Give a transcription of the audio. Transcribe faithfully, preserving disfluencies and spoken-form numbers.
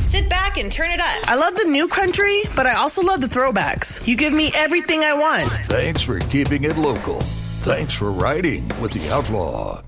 Sit back and turn it up. I love the new country, but I also love the throwbacks. You give me everything I want. Thanks for keeping it local. Thanks for riding with the Outlaw.